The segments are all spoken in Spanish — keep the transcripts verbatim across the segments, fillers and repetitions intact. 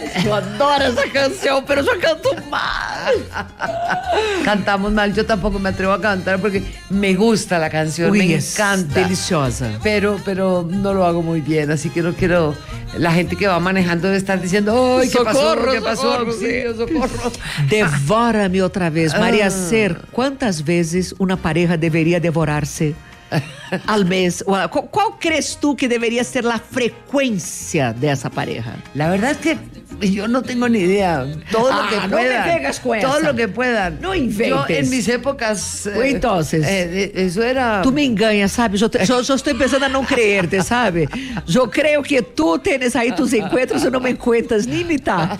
Eu adoro essa canção, pero eu canto mal. Cantamos mal, yo tampoco me atrevo a cantar porque me gusta la canción, Uy, me es encanta. deliciosa. Pero, pero no lo hago muy bien, así que no quiero. La gente que va manejando debe estar diciendo, ¡ay, qué pasó! Socorro, ¿Qué pasó? socorro, Auxilio, socorro. Devora-me outra vez. Maria Ah. Ser, quantas vezes uma pareja deveria devorar-se al mes? Qual, qual crees tú que debería ser la frecuencia de esa pareja? La verdad es que yo no tengo ni idea. Todo Ah, lo que no puedan. me vengas con Todo esa. lo que puedan. No inventes. Yo en mis épocas. eh, Pues entonces. eh, eso era. Tu me engañas, sabe? Eu, eu, eu estou pensando a não creerte, sabe? Eu creio que tu tienes aí tus encuentros e não me cuentas ni mitad.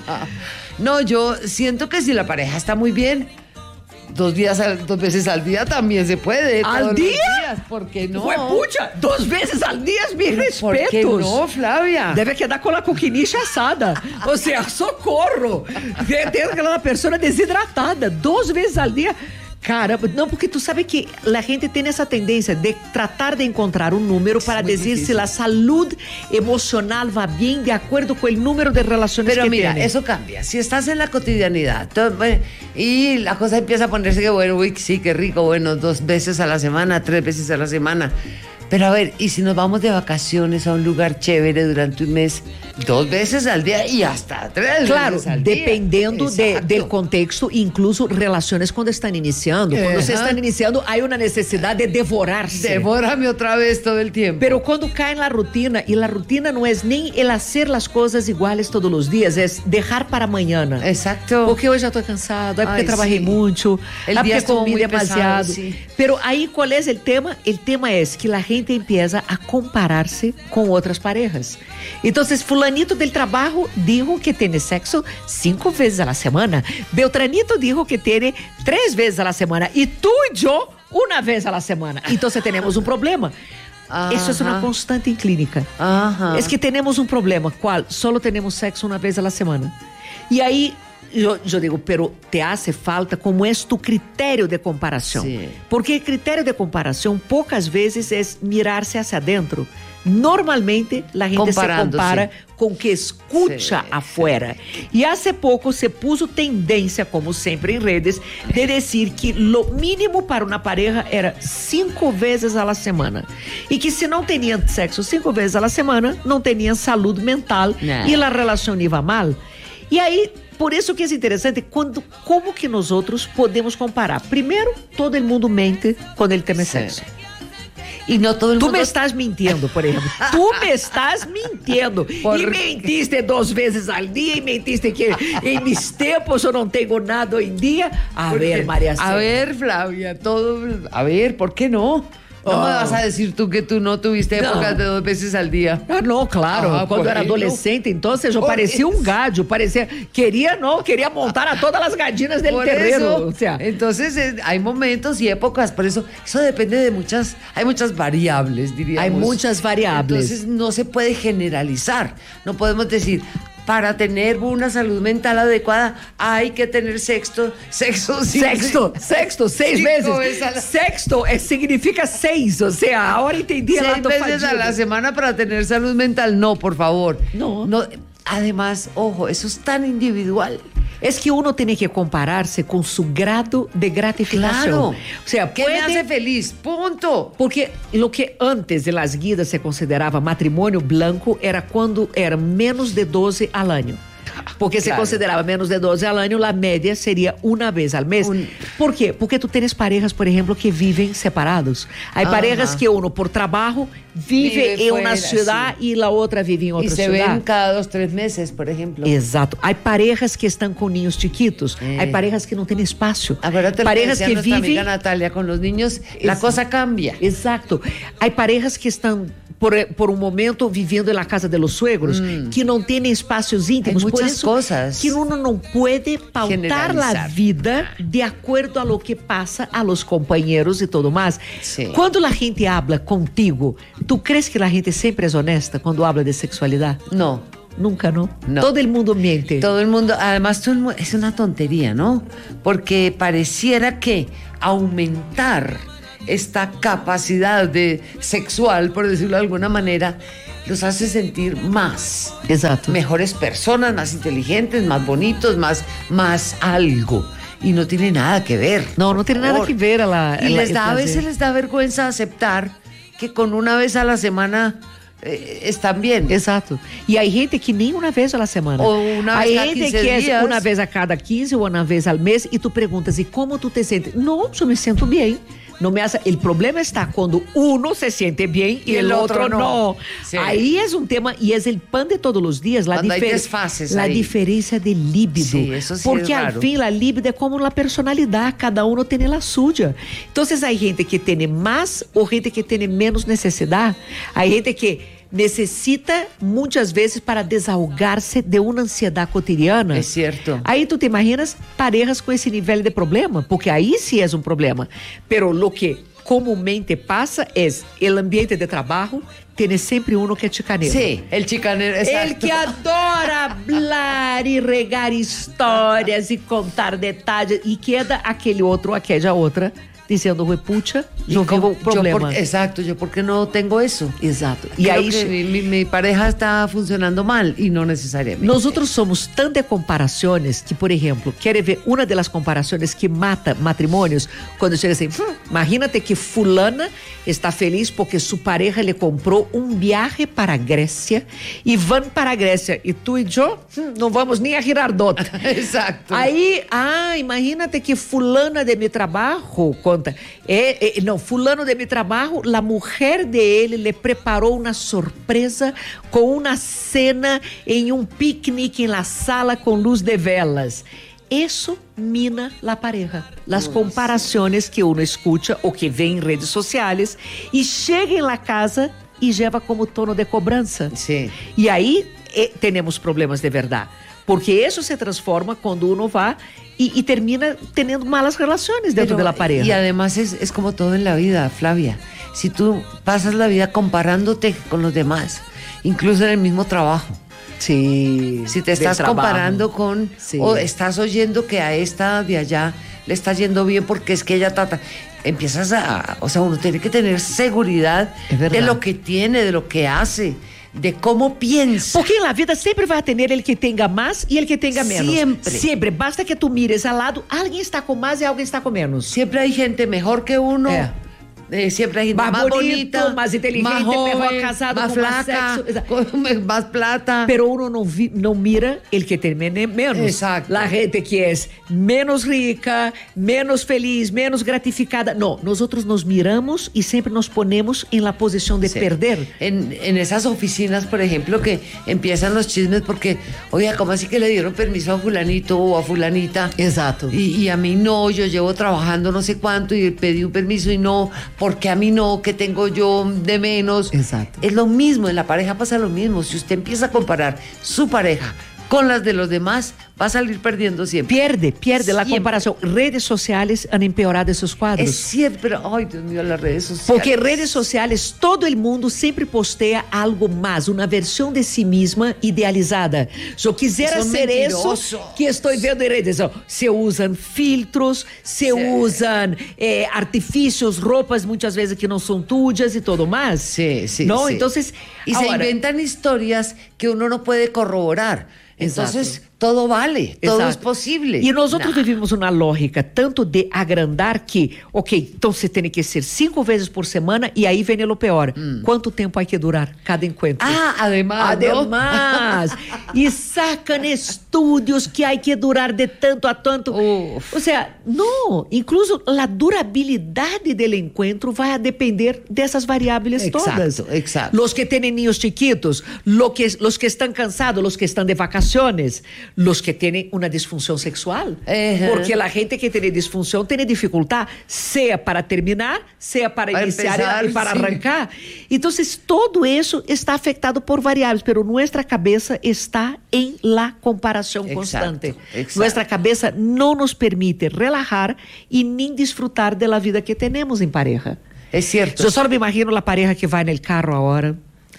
No, yo siento que si la pareja está muy bien, dos días, al- dos veces al día también se puede. ¿Al todos los día? días, ¿por qué no? Huepucha, dos vezes al dia, mis ¿Por qué respetos. no, Flavia? Deve quedar com a coquinicha assada. Ou seja, socorro. Tem aquela pessoa desidratada duas vezes al dia. Caramba, não, porque tu sabe que a gente tem essa tendência de tratar de encontrar um número para muy dizer difícil. se a saúde emocional va bem de acordo com o número de relações Pero que mira, tiene. eso cambia. Si estás en la cotidianidad todo- bueno, y la cosa empieza a ponerse que, bueno, uy, sí, qué rico, bueno, dos veces a la semana, tres veces a la semana. Pero a ver, ¿y si nos vamos de vacaciones a un lugar chévere durante un mes? Dos veces al día y hasta tres Claro, veces al día. dependendo de, Exacto. del contexto, incluso relações quando estão iniciando. Quando Ajá. você está iniciando, há uma necessidade de devorar-se. Devórame otra vez todo el tiempo. Pero quando cai na rotina, e a rotina não é nem el hacer as coisas iguais todos os dias, é deixar para amanhã. Exacto. Porque hoje já estou cansado, é porque Ai, trabalhei sim. muito, El é día porque estuvo comi muy demasiado. pesado, sí. Pero aí qual é o tema? O tema é que a gente empieza a comparar-se com outras parejas. Então, fulanito del trabalho dijo que tem sexo cinco vezes a la semana, Beltranito dijo que tem três vezes a la semana, e tu e eu uma vez a la semana. Então, temos um problema. Isso é uma Ajá. constante em clínica. Ajá. Es que tenemos un problema, ¿cuál? Solo tenemos sexo una vez a la semana. Y ahí yo, yo digo, pero te hace falta como es tu criterio de comparación. Sí. Porque el criterio de comparación pocas veces es mirarse hacia adentro. Normalmente la gente se Comparándose. compara com o que escucha Sí, afuera. E hace pouco se puso tendência, como sempre em redes, de dizer que lo mínimo para uma pareja era cinco vezes a la semana. E que se não tinham sexo cinco vezes a la semana, não tinham saúde mental Não. e a relação iba mal. E aí, por isso que é interessante, quando, como que nós outros podemos comparar? Primeiro, todo mundo mente quando ele tem Sí. sexo. Y no todo el Tu mundo. me estás mintiendo, por exemplo. Tu me estás mintiendo. Por- E mentiste duas vezes al dia, e mentiste que em mis tempos eu não tenho nada hoje em dia. A Porque- ver, María A Cela. ver, Flavia, todo. A ver, ¿por qué no? No Oh. me vas a decir tú que tú no tuviste No. épocas de dos veces al día. Ah, não, claro. Ah, Quando eu era bueno. adolescente, então, eu Por parecia um isso. gadio, parecia, queria, não, queria montar a todas as gadinas del Por terreno. eso, O sea, entonces eh, hay momentos y épocas, por eso eso depende de muchas, hay muchas variables, diríamos. Hay muchas variables. Entonces no se puede generalizar, no podemos decir, para tener una salud mental adecuada hay que tener sexto, sexo, sí, sexto, sexto, seis Cinco vezes. vezes a la- Sexto é, significa seis, ou seja, ahora entendi seis lá, tô veces a fadido. la semana para tener salud mental, no, por favor. No. no. Además, ojo, eso es tan individual. Es que uno tiene que compararse con su grado de gratificación. Claro. O sea, ¿Qué puede... me hace feliz? Punto. Porque lo que antes en las guidas se considerava matrimônio blanco era quando era menos de doze al año. Porque se Claro. considerava menos de doze al año, a média seria uma vez al mês. Un- Por quê? Porque tu tens parejas, por exemplo, que vivem separados. Há Ajá. parejas que uno por trabalho vive, Vive em uma fuera, ciudad e a outra vive em Y outra se ciudad. ven cada dos, tres meses, por ejemplo. Exato. Há parejas que estão com ninhos chiquitos. É. Há parejas que não têm espaço. Acuérdate lo que Parejas decía que nuestra vivem... amiga Natalia, con los niños la Ex- cosa cambia. Exato. Há parejas que estão por, por um momento vivendo na casa de los suegros, que não têm espaços íntimos. Hay Por muchas isso cosas. que uno não pode pautar Generalizar. a vida de acordo a lo que passa a los companheiros e tudo mais. Sim. Quando a gente habla contigo, tu crees que a gente sempre é honesta quando habla de sexualidade? No. Nunca, não? No. Todo el mundo miente. Todo el mundo, además todo el mu- es una tontería, ¿no? Porque pareciera que aumentar esta capacidad de sexual, por decirlo de alguna manera, los hace sentir más. Exato. Mejores personas, más inteligentes, más bonitos, más, más algo. Y no tiene nada que ver. No, no tiene nada que ver a la... Y a la- les da, a el veces placer. les da vergüenza aceptar que con una vez a la semana eh, están bien. Exato. E hay gente que nem uma vez a la semana. Ou uma Hay vez a gente quince que dias. é uma vez a cada quinze ou uma vez al mês e tu perguntas, e como tu te sentes? Não, eu me sinto bem. No me hace, el problema está cuando uno se siente bien y, Y el, el otro, otro no. no. Sí. Ahí es un tema y es el pan de todos los días. La, Cuando hay difer- desfases la ahí. diferencia de líbido. Sí, eso sí Porque es al raro. fin la líbido es como la personalidad, cada uno tiene la suya. Entonces hay gente que tiene más o gente que tiene menos necesidad. Hay gente que necessita muitas vezes para desahogar-se de uma ansiedade cotidiana. É certo. Aí tu te imaginas parejas com esse nível de problema, porque aí sim é um problema. Pero lo que comumente passa é o ambiente de trabalho tem sempre um que é chicaneiro. Sí, el chicanero, exacto. Ele que adora falar e regar histórias e contar detalhes e queda aquele outro, aquela outra dizendo, pucha, Y eu como- vivo um problema. por- exacto, yo porque no tengo eso. Exato. Y E ahí aí mi, mi- mi pareja está funcionando mal y no necesariamente. Nosotros somos tan de comparações que, por exemplo, quer ver uma das comparações que mata matrimônios quando chega assim, "Hum, imagínate que fulana está feliz porque sua pareja lhe comprou um viaje para a Grécia e vão para a Grécia e tu e eu hum, não vamos nem a Girardot." Exacto. Aí, ah, imagínate que fulana de mi trabalho, conta, é, é, não, fulano de mi trabalho, a mulher de ele le preparou uma surpresa com uma cena em um piquenique na sala com luz de velas. Isso mina la pareja. Las comparações que uno escuta ou que vê em redes sociais e chega em la casa e leva como tono de cobrança. Sí. E aí eh, temos problemas de verdade. Porque isso se transforma quando uno vai e, e termina tendo malas relações dentro Pero- da pareja. Y además es, es como todo en la vida, Flavia. Si tú pasas la vida comparándote con los demás, incluso en el mismo trabajo. Sí, Si te del estás trabajo. comparando con, Sí. o estás oyendo que a esta de allá le está yendo bien porque es que ella trata, empiezas a, o sea, uno tiene que tener seguridad Es verdad. de lo que tiene, de lo que hace, de cómo piensa. Porque na vida sempre vai ter ele que tenha mais e ele que tenha menos. Sempre. Sempre. Basta que tu mires ao lado, alguém está com mais e alguém está com menos. Siempre hay gente mejor que uno. Eh. Eh, siempre hay gente Más más, bonito, bonita, más inteligente, más joven, mejor casado, más con más flaca, sexo. Exacto. con más plata. Pero uno não, vi, não mira ele que tem men- menos. Exacto. La gente que é menos rica, menos feliz, menos gratificada. Não, nós outros nos miramos e sempre nos ponemos em la posição de Sí. perder. En, en esas oficinas, por ejemplo, que empiezan los chismes porque, oiga, ¿cómo así que le dieron permiso a fulanito o a fulanita? Exato. Y, y a mí no, yo llevo trabajando no sé cuánto y pedí un permiso y no, porque a mí no, que tengo yo de menos. Exacto. Es lo mismo, en la pareja pasa lo mismo. Si usted empieza a comparar su pareja con las de los demás, va a salir perdiendo siempre. Pierde, pierde la Siempre. comparação. Redes sociais han empeorado esses quadros. Es cierto, pero, ay, Dios mío, las redes sociales. Porque redes sociais, todo el mundo sempre postea algo mais, uma versão de si mesma idealizada. Se eu quisera Son ser mentirosos. isso que estou vendo em redes, ó, se usam filtros, se Sí. usam eh, artifícios, roupas muitas vezes que não são tuyas e tudo mais. Sí, sí. ¿No? sí. Entonces, y se ahora- inventan historias que uno no puede corroborar. Entonces, Exacto. todo vale, todo Exato. es posible. E nós outros Nah. vivimos uma lógica tanto de agrandar que, ok, então você tem que ser cinco vezes por semana e aí vem o pior. Quanto tempo há que durar cada encontro? Ah, además, ¿no? Además, e sacan estudios que há que durar de tanto a tanto. Uf. O sea, não, incluso a durabilidade do encontro vai a depender dessas variáveis Exacto, todas. exacto. Los que tienen niños chiquitos, lo que, los que están cansados, los que están de vacaciones, los que tienen una disfunción sexual. Ajá. Porque la gente que tiene disfunción tiene dificultad, sea para terminar, sea para, Para iniciar empezar, y para sí. arrancar. Entonces, todo eso está afectado por variables, pero nuestra cabeza está en la comparación Exacto, constante. exacto. Nuestra cabeza no nos permite relajar y ni disfrutar de la vida que tenemos en pareja. Es cierto. Yo solo me imagino la pareja que va en el carro ahora,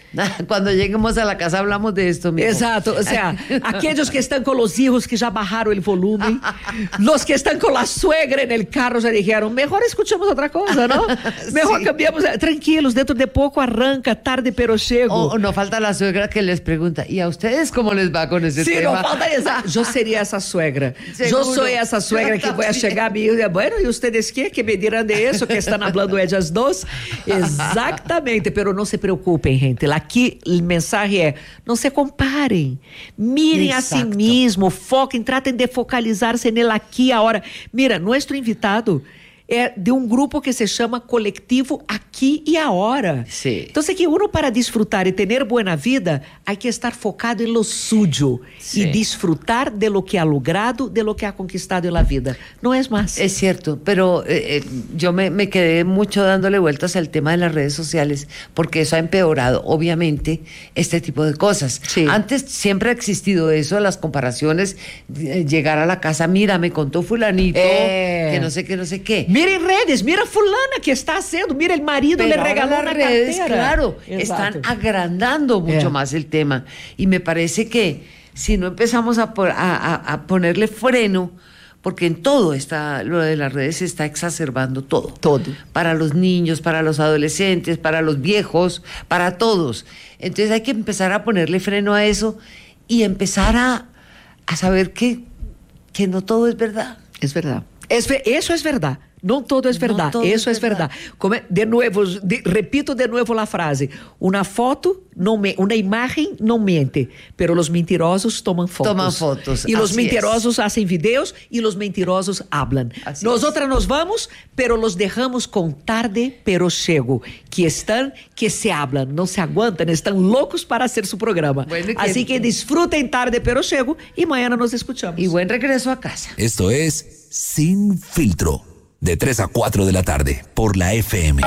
Cuando lleguemos a la casa hablamos de esto, mijo. Exato, o sea, aquellos que están con los hijos que ya bajaron el volumen, los que están con la suegra en el carro ya dijeron, mejor escuchemos otra cosa, ¿no? Mejor sí. cambiamos, tranquilos, dentro de poco arranca, tarde pero llego. O, o no falta la suegra que les pregunta, ¿y a ustedes cómo les va con ese sí, tema? Sí, no falta esa. Yo sería esa suegra. ¿Seguro? Yo soy esa suegra que voy a llegar a mi hijo y bueno, ¿y ustedes qué? ¿Qué me dirán de eso? Que están hablando ellas dos? Exactamente, pero no se preocupen, gente. Aquí el mensaje es, no se comparen. Miren Exacto. a sí mismos, foquen, traten de focalizarse en el aquí y ahora. Mira, nuestro invitado é de um grupo que se chama Colectivo Aqui e Agora. Sí. Entonces, que uno para disfrutar y tener buena vida, hay que estar focado en lo suyo sí. y disfrutar de lo que ha logrado, de lo que ha conquistado en la vida. No es más. Es cierto, pero eh, eh, yo me, me quedé mucho dándole vueltas al tema de las redes sociales, porque eso ha empeorado, obviamente, este tipo de cosas. Sí. Antes siempre ha existido eso, las comparaciones, eh, llegar a la casa, mira, me contó fulanito, eh. que no sé qué, no sé qué. Mira en redes, mira fulana que está haciendo, mira el marido Pero le regaló las una redes, cartera. claro, Exacto. están agrandando mucho yeah. más el tema. Y me parece que si no empezamos a, a, a ponerle freno, porque en todo está, lo de las redes se está exacerbando todo. Todo. Para los niños, para los adolescentes, para los viejos, para todos. Entonces hay que empezar a ponerle freno a eso y empezar a, a saber que, que no todo es verdad. Es verdad. Es, eso es verdad. No todo es verdad, no todo eso es es verdad. Como, de nuevo, de, repito de nuevo la frase, una foto, no me, una imagen no miente, pero los mentirosos toman fotos. Toman fotos, Y los mentirosos es. hacen videos y los mentirosos hablan. Así Nosotras es. nos vamos, pero los dejamos con tarde pero llego, que están, que se hablan, no se aguantan, están locos para hacer su programa. Bueno, Así que, que disfruten tarde pero llego y mañana nos escuchamos. Y buen regreso a casa. Esto es Sin Filtro. De tres a cuatro de la tarde, por la F M.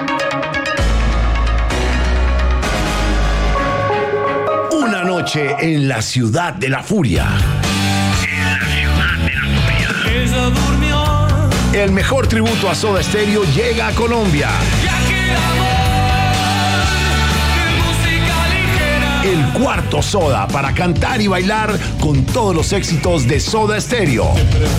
Una noche en la ciudad de la furia. En la ciudad de la furia. Ella durmió. El mejor tributo a Soda Stereo llega a Colombia. El cuarto Soda para cantar y bailar con todos los éxitos de Soda Stereo.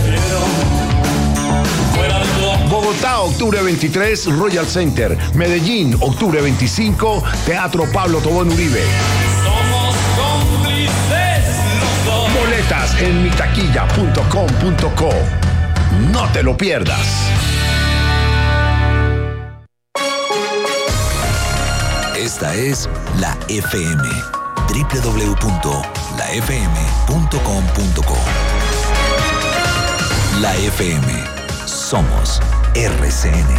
Bogotá, octubre veintitrés, Royal Center. Medellín, octubre veinticinco, Teatro Pablo Tobón Uribe. Somos cómplices los dos. Boletas en mitaquilla punto com punto co. No te lo pierdas. Esta es la F M. doble u doble u doble u punto la f m punto com punto co. La F M. Somos R C N.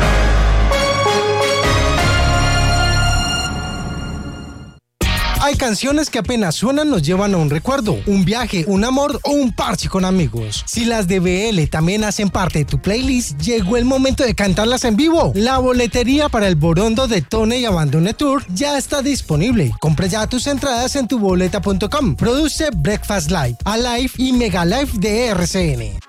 Hay canciones que apenas suenan nos llevan a un recuerdo, un viaje, un amor o un parche con amigos. Si las de B L también hacen parte de tu playlist, llegó el momento de cantarlas en vivo. La boletería para el Borondo de Tone y Abandone Tour ya está disponible. Compra ya tus entradas en tu boleta punto com. Produce Breakfast Live, Alive y Mega Live de R C N.